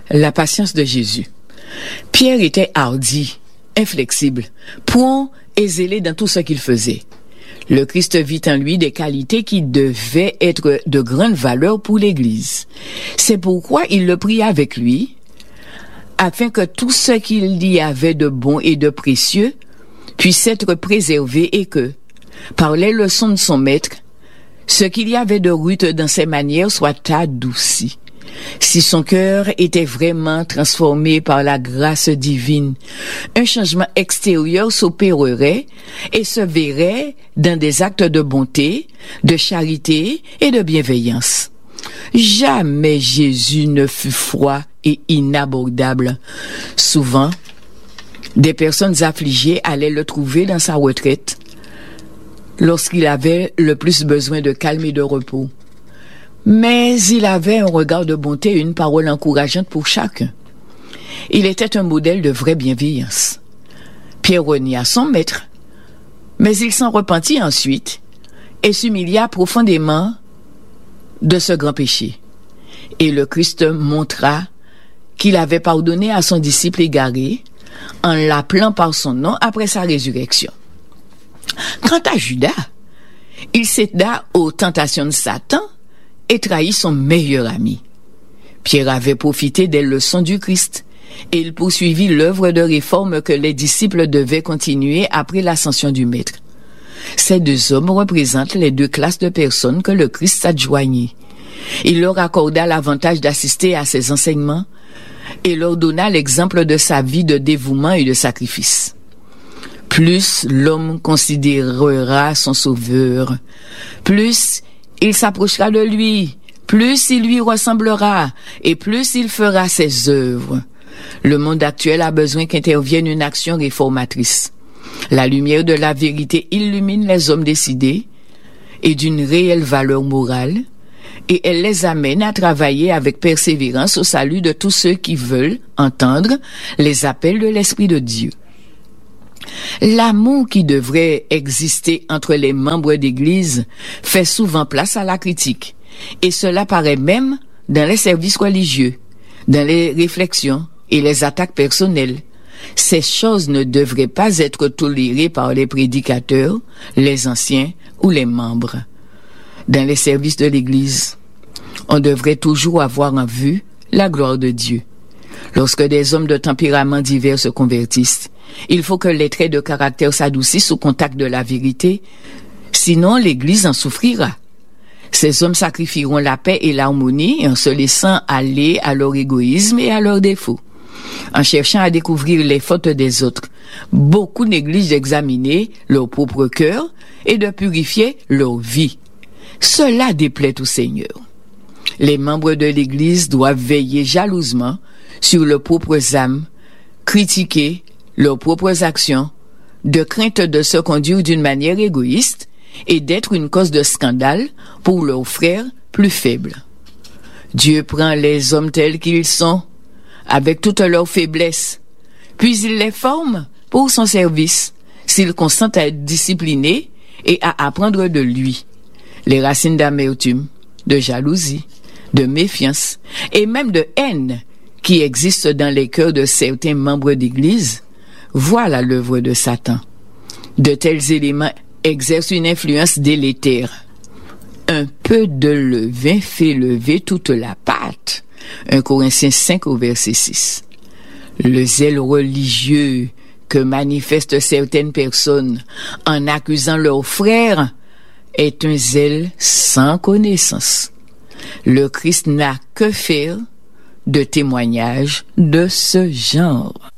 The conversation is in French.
La patience de Jésus. Pierre était hardi, inflexible, prompt et zélé dans tout ce qu'il faisait. Le Christ vit en lui des qualités qui devaient être de grande valeur pour l'Église. C'est pourquoi il le pria avec lui, afin que tout ce qu'il y avait de bon et de précieux puisse être préservé et que, par les leçons de son maître, ce qu'il y avait de rude dans ses manières soit adouci. Si son cœur était vraiment transformé par la grâce divine, un changement extérieur s'opérerait et se verrait dans des actes de bonté, de charité et de bienveillance. Jamais Jésus ne fut froid et inabordable. Souvent, des personnes affligées allaient le trouver dans sa retraite lorsqu'il avait le plus besoin de calme et de repos. Mais il avait un regard de bonté et une parole encourageante pour chacun. Il était un modèle de vraie bienveillance. Pierre renia son maître, mais il s'en repentit ensuite et s'humilia profondément de ce grand péché. Et le Christ montra qu'il avait pardonné à son disciple égaré en l'appelant par son nom après sa résurrection. Quant à Judas, il céda aux tentations de Satan et trahit son meilleur ami. Pierre avait profité des leçons du Christ et il poursuivit l'œuvre de réforme que les disciples devaient continuer après l'ascension du Maître. Ces deux hommes représentent les deux classes de personnes que le Christ adjoignit. Il leur accorda l'avantage d'assister à ses enseignements et leur donna l'exemple de sa vie de dévouement et de sacrifice. Plus l'homme considérera son Sauveur, plus il s'approchera de lui, plus il lui ressemblera et plus il fera ses œuvres. Le monde actuel a besoin qu'intervienne une action réformatrice. La lumière de la vérité illumine les hommes décidés et d'une réelle valeur morale, et elle les amène à travailler avec persévérance au salut de tous ceux qui veulent entendre les appels de l'Esprit de Dieu. L'amour qui devrait exister entre les membres d'Église fait souvent place à la critique, et cela paraît même dans les services religieux, dans les réflexions et les attaques personnelles. Ces choses ne devraient pas être tolérées par les prédicateurs, les anciens ou les membres. Dans les services de l'Église, on devrait toujours avoir en vue la gloire de Dieu. Lorsque des hommes de tempéraments divers se convertissent, il faut que les traits de caractère s'adoucissent au contact de la vérité, sinon l'Église en souffrira. Ces hommes sacrifieront la paix et l'harmonie en se laissant aller à leur égoïsme et à leurs défauts. En cherchant à découvrir les fautes des autres, beaucoup négligent d'examiner leur propre cœur et de purifier leur vie. Cela déplaît au Seigneur. Les membres de l'Église doivent veiller jalousement sur leurs propres âmes, critiquer leurs propres actions, de crainte de se conduire d'une manière égoïste et d'être une cause de scandale pour leurs frères plus faibles. Dieu prend les hommes tels qu'ils sont, avec toutes leurs faiblesses, puis il les forme pour son service, s'ils consentent à être disciplinés et à apprendre de lui. Les racines d'amertume, de jalousie, de méfiance et même de haine qui existent dans les cœurs de certains membres d'Église, voilà l'œuvre de Satan. De tels éléments exercent une influence délétère. Un peu de levain fait lever toute la pâte. 1 Corinthiens 5 au verset 6. Le zèle religieux que manifestent certaines personnes en accusant leurs frères est un zèle sans connaissance. Le Christ n'a que faire de témoignages de ce genre.